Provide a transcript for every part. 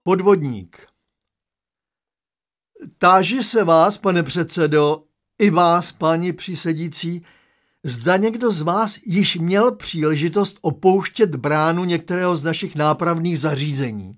Podvodník. Táži se vás, pane předsedo, i vás, páni přísedící, zda někdo z vás již měl příležitost opouštět bránu některého z našich nápravných zařízení.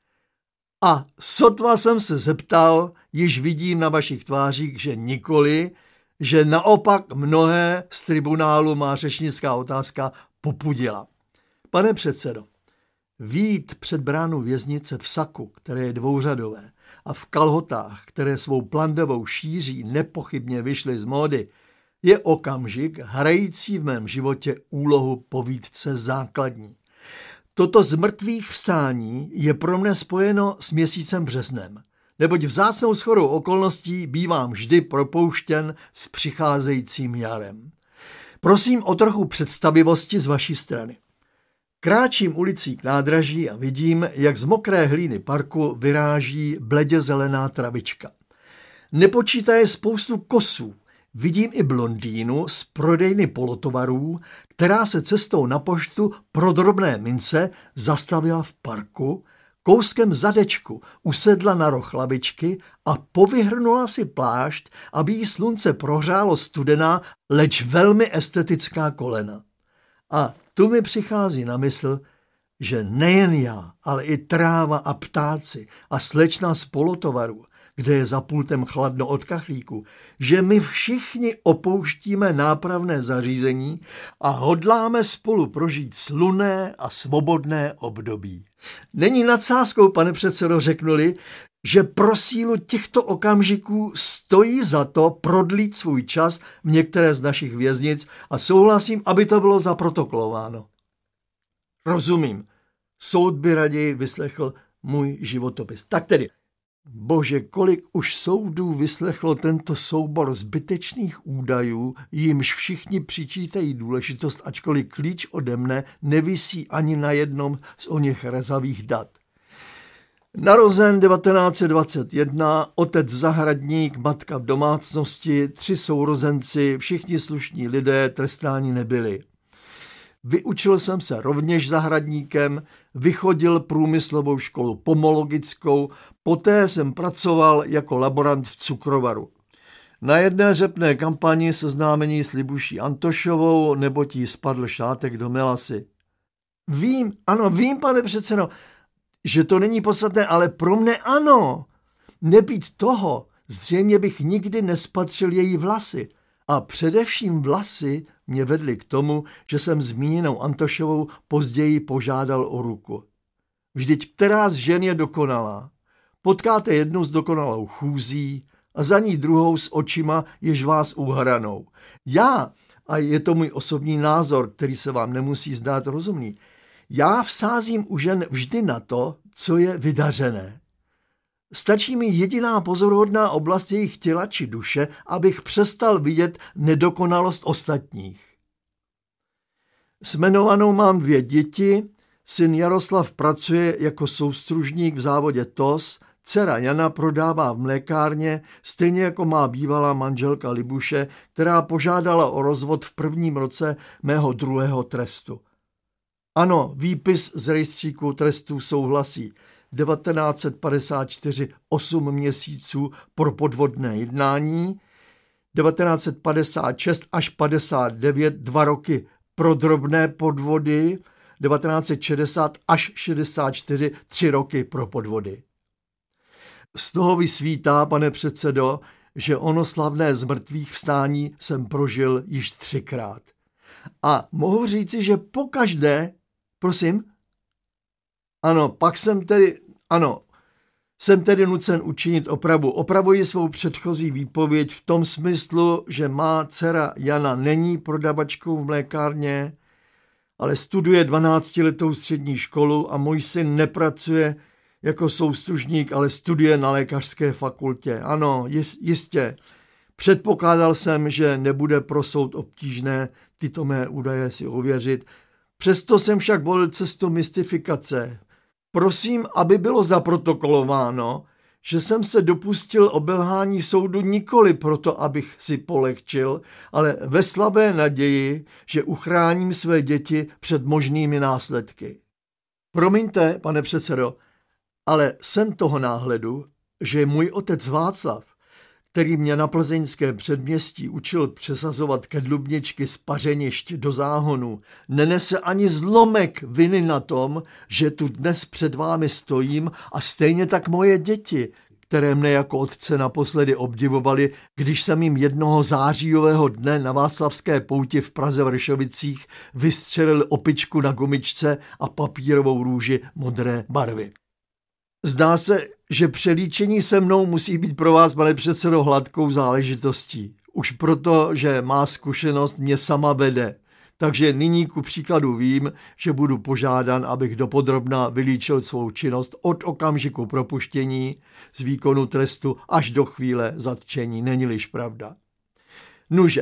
A sotva jsem se zeptal, již vidím na vašich tvářích, že nikoli, že naopak mnohé z tribunálu má řečnická otázka popudila. Pane předsedo, vyjít před bránu věznice v saku, které je dvouřadové, a v kalhotách, které svou plandavou šíří nepochybně vyšly z módy, je okamžik hrající v mém životě úlohu povídce základní. Toto z mrtvých vstání je pro mne spojeno s měsícem březnem, neboť vzácnou shodou okolností bývám vždy propouštěn s přicházejícím jarem. Prosím o trochu představivosti z vaší strany. Kráčím ulicí k nádraží a vidím, jak z mokré hlíny parku vyráží bledě zelená travička. Nepočítaje spoustu kosů. Vidím i blondýnu z prodejny polotovarů, která se cestou na poštu pro drobné mince zastavila v parku, kouskem zadečku usedla na roh lavičky a povyhrnula si plášť, aby jí slunce prohřálo studená, leč velmi estetická kolena. A tu mi přichází na mysl, že nejen já, ale i tráva a ptáci a slečna z polotovaru, kde je za pultem chladno od kachlíku, že my všichni opouštíme nápravné zařízení a hodláme spolu prožít slunné a svobodné období. Není nadsázkou, pane předsedo, řeknuli, že pro sílu těchto okamžiků stojí za to prodlít svůj čas v některé z našich věznic a souhlasím, aby to bylo zaprotokolováno. Rozumím. Soud by raději vyslechl můj životopis. Tak tedy, bože, kolik už soudů vyslechlo tento soubor zbytečných údajů, jimž všichni přičítají důležitost, ačkoliv klíč ode mne nevisí ani na jednom z oněch rezavých dat. Narozen 1921, otec zahradník, matka v domácnosti, 3 sourozenci, všichni slušní lidé trestáni nebyli. Vyučil jsem se rovněž zahradníkem, vychodil průmyslovou školu pomologickou, poté jsem pracoval jako laborant v cukrovaru. Na jedné řepné kampani seznámení s Libuší Antošovou, neboť jí spadl šátek do melasy. Vím, pane předsedo, že to není podstatné, ale pro mne ano. Nebýt toho, zřejmě bych nikdy nespatřil její vlasy. A především vlasy mě vedly k tomu, že jsem zmíněnou Antošovou později požádal o ruku. Vždyť která z žen je dokonalá? Potkáte jednu s dokonalou chůzí a za ní druhou s očima, jež vás uhranou. Já, a je to můj osobní názor, který se vám nemusí zdát rozumný, já vsázím u žen vždy na to, co je vydařené. Stačí mi jediná pozoruhodná oblast jejich těla či duše, abych přestal vidět nedokonalost ostatních. S jmenovanou mám 2 děti, syn Jaroslav pracuje jako soustružník v závodě TOS, dcera Jana prodává v mlékárně, stejně jako má bývalá manželka Libuše, která požádala o rozvod v 1. roce mého 2. trestu. Ano, výpis z rejstříku trestů souhlasí. 1954 8 měsíců pro podvodné jednání, 1956 až 59 2 roky pro drobné podvody, 1960 až 64 3 roky pro podvody. Z toho vysvítá, pane předsedo, že ono slavné zmrtvých vstání jsem prožil již 3krát. A mohu říci, že pokaždé, prosím? Ano, pak jsem tedy nucen učinit opravu. Opravuji svou předchozí výpověď v tom smyslu, že má dcera Jana není prodavačkou v mlékárně, ale studuje 12letou střední školu a můj syn nepracuje jako soustružník, ale studuje na lékařské fakultě. Ano, jistě. Předpokládal jsem, že nebude pro soud obtížné tyto mé údaje si ověřit. Přesto jsem však volil cestu mystifikace. Prosím, aby bylo zaprotokolováno, že jsem se dopustil obelhání soudu nikoli proto, abych si polehčil, ale ve slabé naději, že uchráním své děti před možnými následky. Promiňte, pane předsedo, Ale jsem toho náhledu, že můj otec Václav, který mě na plzeňském předměstí učil přesazovat kedlubničky z pařenišť do záhonu, nenese ani zlomek viny na tom, že tu dnes před vámi stojím, a stejně tak moje děti, které mne jako otce naposledy obdivovali, když jsem jim jednoho zářijového dne na Václavské pouti v Praze Vršovicích vystřelil opičku na gumičce a papírovou růži modré barvy. Zdá se, že přelíčení se mnou musí být pro vás, pane předsedo, hladkou záležitostí. Už proto, že má zkušenost mě sama vede. Takže nyní ku příkladu vím, že budu požádán, abych dopodrobna vylíčil svou činnost od okamžiku propuštění z výkonu trestu až do chvíle zatčení. Není-liž pravda. Nuže.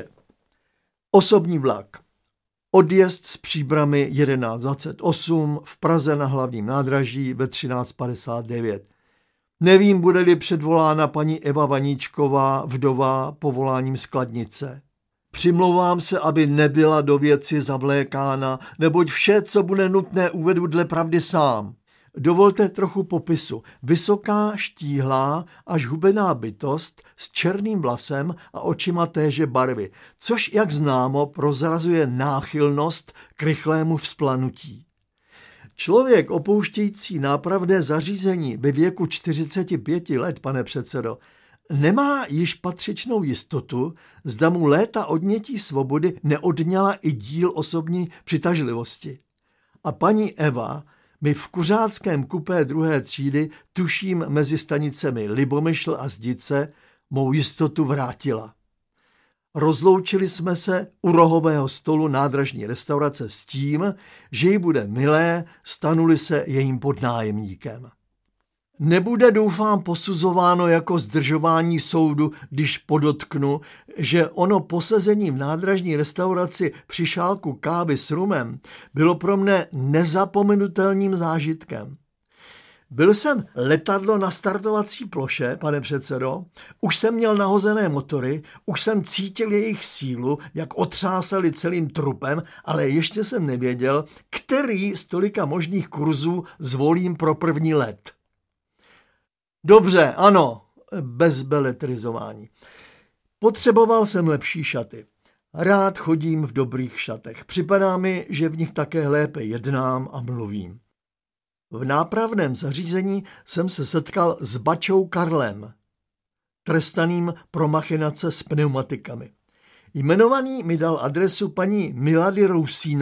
Osobní vlak. Odjezd z Příbrami 11:28, v Praze na hlavním nádraží ve 13:59. Nevím, bude-li předvolána paní Eva Vaníčková, vdova, povoláním skladnice. Přimlouvám se, aby nebyla do věci zavlékána, neboť vše, co bude nutné, uvedu dle pravdy sám. Dovolte trochu popisu. Vysoká, štíhlá, až hubená bytost s černým vlasem a očima téže barvy, což, jak známo, prozrazuje náchylnost k rychlému vzplanutí. Člověk opouštějící nápravné zařízení ve věku 45 let, pane předsedo, nemá již patřičnou jistotu, zda mu léta odnětí svobody neodňala i díl osobní přitažlivosti. A paní Eva mi v kuřáckém kupé 2. třídy, tuším mezi stanicemi Libomyšl a Zdice, mou jistotu vrátila. Rozloučili jsme se u rohového stolu nádražní restaurace s tím, že jí bude milé, stanu-li se jejím podnájemníkem. Nebude, doufám, posuzováno jako zdržování soudu, když podotknu, že ono posezení v nádražní restauraci při šálku kávy s rumem bylo pro mne nezapomenutelným zážitkem. Byl jsem letadlo na startovací ploše, pane předsedo, už jsem měl nahozené motory, už jsem cítil jejich sílu, jak otřásali celým trupem, ale ještě jsem nevěděl, který z tolika možných kurzů zvolím pro první let. Dobře, ano, bez beletrizování. Potřeboval jsem lepší šaty. Rád chodím v dobrých šatech. Připadá mi, že v nich také lépe jednám a mluvím. V nápravném zařízení jsem se setkal s bačou Karlem, trestaným pro machinace s pneumatikami. Jmenovaný mi dal adresu paní Milady Rousínové,